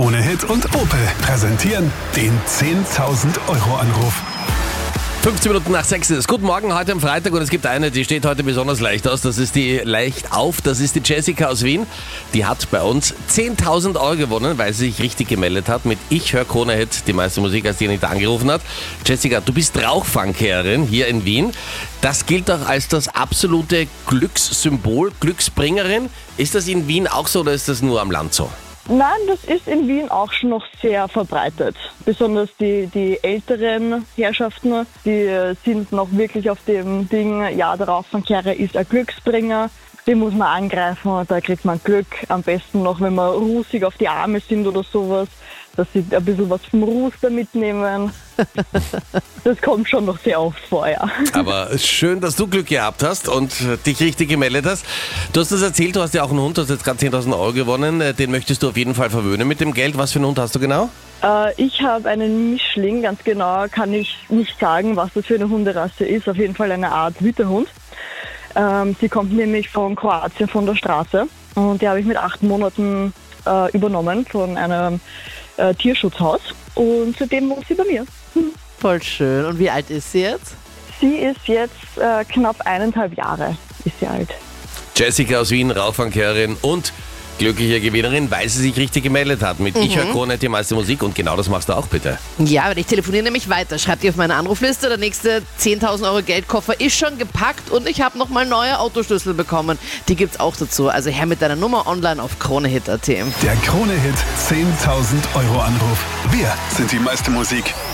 Krone Hit und Opel präsentieren den 10.000 Euro Anruf. 15 Minuten nach 6 ist es. Guten Morgen, heute am Freitag, und es gibt eine, die steht heute besonders leicht aus. Das ist die leicht auf. Das ist die Jessica aus Wien. Die hat bei uns 10.000 Euro gewonnen, weil sie sich richtig gemeldet hat mit Ich höre Krone Hit, die meiste Musik, als die nicht angerufen hat. Jessica, du bist Rauchfangkehrerin hier in Wien. Das gilt auch als das absolute Glückssymbol, Glücksbringerin. Ist das in Wien auch so oder ist das nur am Land so? Nein, das ist in Wien auch schon noch sehr verbreitet. Besonders die älteren Herrschaften, die sind noch wirklich auf dem Ding, ja, der Rauchfangkehrer ist ein Glücksbringer, den muss man angreifen, da kriegt man Glück. Am besten noch, wenn wir rusig auf die Arme sind oder sowas, dass sie ein bisschen was vom Ruster mitnehmen. Das kommt schon noch sehr oft vor, ja. Aber schön, dass du Glück gehabt hast und dich richtig gemeldet hast. Du hast das erzählt, du hast ja auch einen Hund, du hast jetzt gerade 10.000 Euro gewonnen. Den möchtest du auf jeden Fall verwöhnen mit dem Geld. Was für einen Hund hast du genau? Ich habe einen Mischling, ganz genau kann ich nicht sagen, was das für eine Hunderasse ist. Auf jeden Fall eine Art Wütehund. Sie kommt nämlich von Kroatien, von der Straße. Und die habe ich mit 8 Monaten übernommen von einem Tierschutzhaus. Und seitdem wohnt sie bei mir. Voll schön. Und wie alt ist sie jetzt? Sie ist jetzt knapp 1,5 Jahre ist sie alt. Jessica aus Wien, Rauchfangkehrerin und glückliche Gewinnerin, weil sie sich richtig gemeldet hat mit Ich höre Krone Hit, die meiste Musik, und genau das machst du auch bitte. Ja, aber ich telefoniere nämlich weiter. Schreibt ihr auf meine Anrufliste. Der nächste 10.000 Euro Geldkoffer ist schon gepackt und ich habe nochmal neue Autoschlüssel bekommen. Die gibt's auch dazu. Also her mit deiner Nummer online auf kronehit.at. Der Krone Hit 10.000 Euro Anruf. Wir sind die meiste Musik.